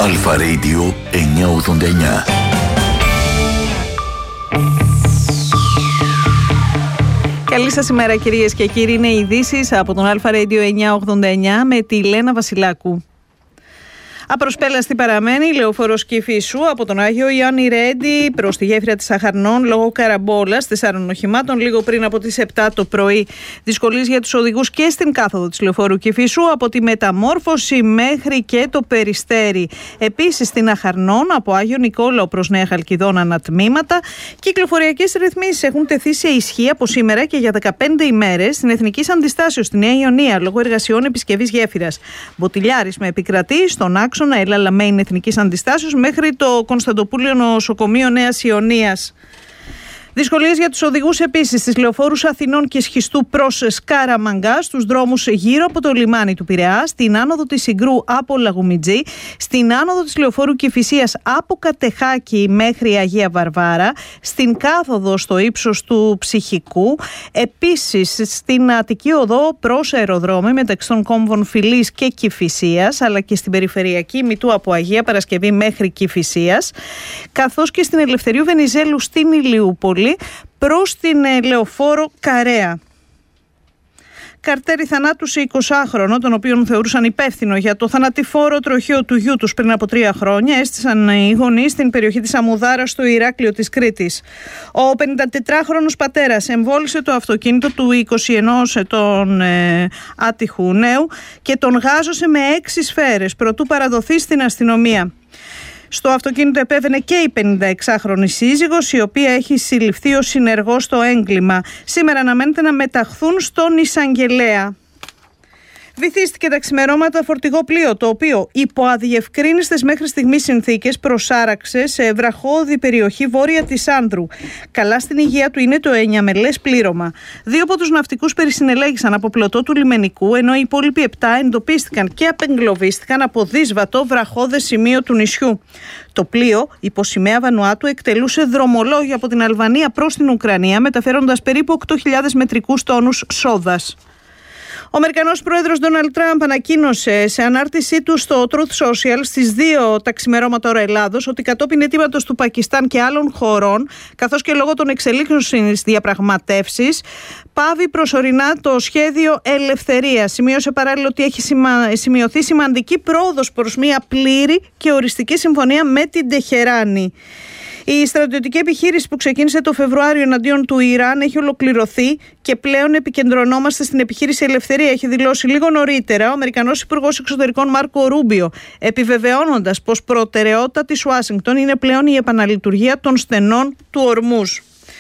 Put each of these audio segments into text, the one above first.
Αλφα Radio 989. Καλή σας ημέρα κυρίες και κύριοι, είναι οι ειδήσεις από τον Αλφα Radio 989 με τη Λένα Βασιλάκου. Απροσπέλαστη παραμένει η λεωφόρος Κηφισού από τον Άγιο Ιωάννη Ρέντι προς τη γέφυρα της Αχαρνών λόγω καραμπόλας 4 οχημάτων λίγο πριν από τις 7 το πρωί. Δυσκολίες για τους οδηγούς και στην κάθοδο της λεωφόρου Κηφισού από τη Μεταμόρφωση μέχρι και το Περιστέρι. Επίσης στην Αχαρνών από Άγιο Νικόλαο προς Νέα Χαλκιδόνα ανατμήματα. Κυκλοφοριακές ρυθμίσεις έχουν τεθεί σε ισχύ από σήμερα και για 15 ημέρες στην Εθνικής Αντιστάσεως στη Νέα Ιωνία λόγω εργασιών επισκευής γέφυρας. Μποτιλιάρισμα επικρατεί στον άξονα Έλλα Μέιν Εθνικής Αντιστάσεως μέχρι το Κωνσταντοπούλιο Νοσοκομείο Νέας Ιωνίας. Δυσκολίες για τους οδηγούς επίσης στις λεωφόρους Αθηνών και Σχιστού προς Σκάραμαγκα, στους δρόμους γύρω από το λιμάνι του Πειραιά, στην άνοδο της Συγκρού από Λαγουμιτζή, στην άνοδο της λεωφόρου Κηφισίας από Κατεχάκη μέχρι Αγία Βαρβάρα, στην κάθοδο στο ύψος του Ψυχικού, επίσης στην Αττική οδό προς αεροδρόμιο μεταξύ των κόμβων Φυλής και Κηφισίας, αλλά και στην περιφερειακή Μητού από Αγία Παρασκευή μέχρι Κηφισίας, καθώς και στην Ελευθερίου Βενιζέλου στην Ηλιούπολη προς την λεωφόρο Καρέα. Καρτέρι θανάτου σε 20χρονο, τον οποίον θεωρούσαν υπεύθυνο για το θανατηφόρο τροχαίο του γιού τους πριν από 3 χρόνια, έστησαν οι γονείς στην περιοχή της Αμουδάρας στο Ηράκλειο της Κρήτης. Ο 54χρονος πατέρας εμβόλισε το αυτοκίνητο του 21 ετών άτυχου νέου και τον γάζωσε με 6 σφαίρες προτού παραδοθεί στην αστυνομία. Στο αυτοκίνητο επέβαινε και η 56χρονη σύζυγος, η οποία έχει συλληφθεί ως συνεργός στο έγκλημα. Σήμερα αναμένεται να μεταχθούν στον εισαγγελέα. Βυθίστηκε τα ξημερώματα φορτηγό πλοίο, το οποίο υπό αδιευκρίνιστες μέχρι στιγμής συνθήκες προσάραξε σε βραχώδη περιοχή βόρεια της Άνδρου. Καλά στην υγεία του είναι το 9μελές πλήρωμα. 2 από τους ναυτικούς περισυνελέγησαν από πλωτό του λιμενικού, ενώ οι υπόλοιποι 7 εντοπίστηκαν και απεγκλωβίστηκαν από δύσβατο βραχώδες σημείο του νησιού. Το πλοίο, υπό σημαία Βανουάτου, εκτελούσε δρομολόγιο από την Αλβανία προς την Ουκρανία, μεταφέροντας περίπου 8.000 μετρικούς τόνους σόδας. Ο Αμερικανός πρόεδρος Ντόναλντ Τραμπ ανακοίνωσε σε ανάρτησή του στο Truth Social στις 2 τα ξημερώματα ώρα Ελλάδος ότι κατόπιν αιτήματος του Πακιστάν και άλλων χωρών, καθώς και λόγω των εξελίξεων στις διαπραγματεύσεις, πάβει προσωρινά το σχέδιο ελευθερίας. Σημείωσε παράλληλα ότι έχει σημειωθεί σημαντική πρόοδος προς μια πλήρη και οριστική συμφωνία με την Τεχεράνη. Η στρατιωτική επιχείρηση που ξεκίνησε το Φεβρουάριο εναντίον του Ιράν έχει ολοκληρωθεί και πλέον επικεντρωνόμαστε στην επιχείρηση Ελευθερία, έχει δηλώσει λίγο νωρίτερα ο Αμερικανός Υπουργός Εξωτερικών Μάρκο Ρούμπιο, επιβεβαιώνοντας πως προτεραιότητα της Ουάσιγκτον είναι πλέον η επαναλειτουργία των στενών του Ορμούζ.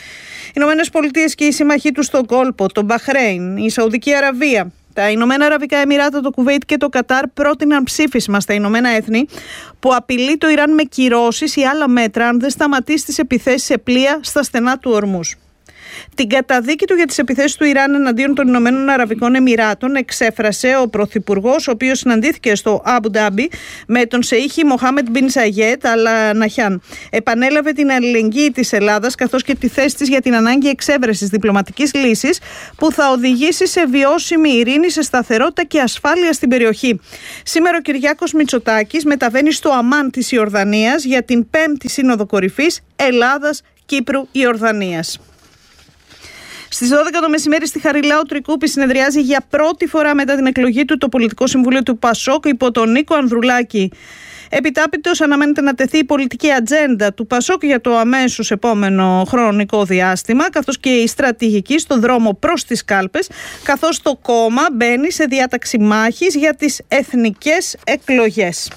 Οι Ηνωμένες Πολιτείες και οι σύμμαχοί τους στον κόλπο, το Μπαχρέιν, η Σαουδική Αραβία, τα Ηνωμένα Αραβικά Εμιράτα, το Κουβέιτ και το Κατάρ πρότειναν ψήφισμα στα Ηνωμένα Έθνη που απειλεί το Ιράν με κυρώσεις ή άλλα μέτρα αν δεν σταματήσει τις επιθέσεις σε πλοία στα στενά του Ορμούζ. Την καταδίκη του για τις επιθέσεις του Ιράν εναντίον των Ηνωμένων Αραβικών Εμιράτων εξέφρασε ο Πρωθυπουργός, ο οποίος συναντήθηκε στο Αμπου Ντάμπι με τον Σεΐχη Μοχάμεντ Μπιν Ζαγιέτ Αλ Ναχιάν. Επανέλαβε την αλληλεγγύη της Ελλάδας καθώς και τη θέση της για την ανάγκη εξέβρεσης διπλωματικής λύσης που θα οδηγήσει σε βιώσιμη ειρήνη, σε σταθερότητα και ασφάλεια στην περιοχή. Σήμερα ο Κυριάκος Μητσοτάκης μεταβαίνει στο Αμάν της Ιορδανίας για την 5η Σύνοδο Κορυφής Ελλάδας-Κύπρου-Ιορδανίας. Στις 12 το μεσημέρι στη Χαριλάου Τρικούπη συνεδριάζει για πρώτη φορά μετά την εκλογή του το Πολιτικό Συμβούλιο του Πασόκ υπό τον Νίκο Ανδρουλάκη. Επιτάπητος αναμένεται να τεθεί η πολιτική ατζέντα του Πασόκ για το αμέσως επόμενο χρονικό διάστημα, καθώς και η στρατηγική στον δρόμο προς τις κάλπες, καθώς το κόμμα μπαίνει σε διάταξη μάχης για τις εθνικές εκλογές.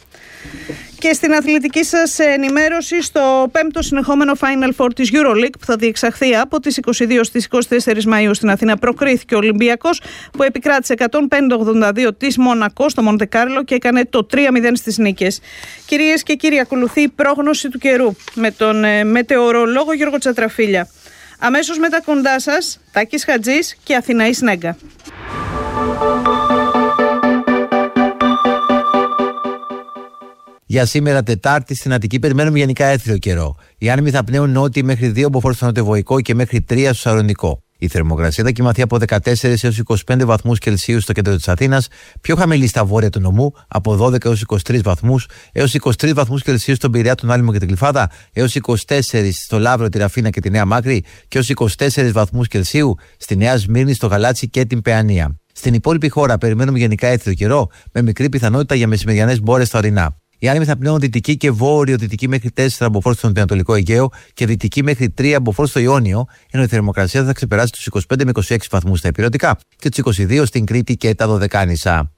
Και στην αθλητική σας ενημέρωση, στο 5ο συνεχόμενο Final Four της EuroLeague που θα διεξαχθεί από τις 22 στις 24 Μαΐου στην Αθήνα, προκρίθηκε ο Ολυμπιακός που επικράτησε 105-82 της Μονακό στο Μοντεκάρλο και έκανε το 3-0 στις νίκες. Κυρίες και κύριοι, ακολουθεί η πρόγνωση του καιρού με τον μετεωρολόγο Γιώργο Τσατραφίλια. Αμέσως μετά κοντά σας, Τάκης Χατζής και Αθηναής Νέγκα. Για σήμερα Τετάρτη στην Αττική περιμένουμε γενικά έθριο καιρό. Οι άνεμοι θα πνέουν νότιοι μέχρι 2 μποφόρ στο νοτιοβοϊκό και μέχρι 3 στο Σαρονικό. Η θερμοκρασία θα κοιμαθεί από 14 έως 25 βαθμούς Κελσίου στο κέντρο της Αθήνας, πιο χαμηλή στα βόρεια του νομού από 12 έως 23 βαθμούς, έως 23 βαθμούς Κελσίου στον Πειραιά, τον Άλυμο και την Γλυφάδα, έως 24 στο Λαύρο, τη Ραφίνα και τη Νέα Μάκρη και έως 24 βαθμούς Κελσίου στη Νέα Σμύρνη, στο Γαλάτσι και την Παιανία. Στην υπόλοιπη χώρα περιμένουμε γενικά έθριο καιρό, με μικρή πιθανότητα για μεσημεριανές μπόρες στα ορεινά. Οι άνεμοι θα πνέουν δυτική και βόρειο-δυτική μέχρι 4 μποφόρ στο Νοτιοανατολικό Αιγαίο και δυτική μέχρι 3 μποφόρ στο Ιόνιο, ενώ η θερμοκρασία θα ξεπεράσει τους 25 με 26 βαθμούς στα ηπειρωτικά και τους 22 στην Κρήτη και τα Δωδεκάνησα.